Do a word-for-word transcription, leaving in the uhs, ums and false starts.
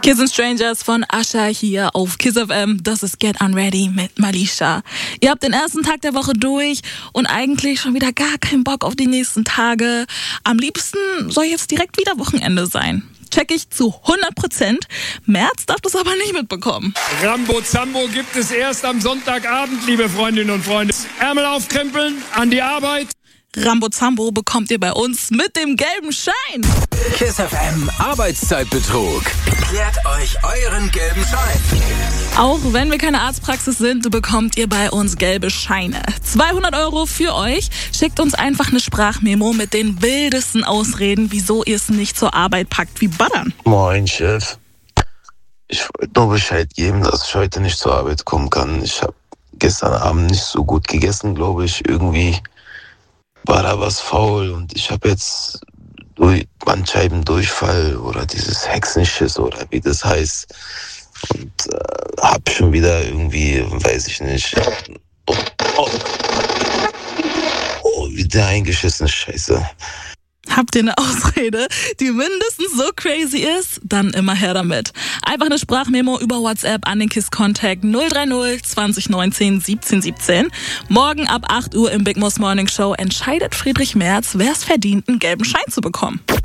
Hier sind Strangers von Usher hier auf Kiss F M. Das ist Get Unready mit Malisha. Ihr habt den ersten Tag der Woche durch und eigentlich schon wieder gar keinen Bock auf die nächsten Tage. Am liebsten soll jetzt direkt wieder Wochenende sein. Check ich zu hundert Prozent. März darf das aber nicht mitbekommen. Rambo Zambo gibt es erst am Sonntagabend, liebe Freundinnen und Freunde. Ärmel aufkrempeln, an die Arbeit. Rambo Zambo bekommt ihr bei uns mit dem gelben Schein. Kiss F M Arbeitszeitbetrug. Klärt euch euren gelben Schein. Auch wenn wir keine Arztpraxis sind, bekommt ihr bei uns gelbe Scheine. zweihundert Euro für euch. Schickt uns einfach eine Sprachmemo mit den wildesten Ausreden, wieso ihr es nicht zur Arbeit packt wie Buttern. Moin, Chef. Ich wollte nur Bescheid geben, dass ich heute nicht zur Arbeit kommen kann. Ich habe gestern Abend nicht so gut gegessen, glaube ich. Irgendwie war da was faul und ich habe jetzt durch Bandscheibendurchfall oder dieses Hexenschiss oder wie das heißt und äh, hab schon wieder irgendwie, weiß ich nicht, oh, oh, oh, wieder eingeschissen, Scheiße. Habt ihr eine Ausrede, die mindestens so crazy ist? Dann immer her damit. Einfach eine Sprachmemo über WhatsApp an den KISS-Contact null drei null zwanzig neunzehn siebzehn siebzehn. Morgen ab acht Uhr im Big Moss Morning Show entscheidet Friedrich Merz, wer es verdient, einen gelben Schein zu bekommen.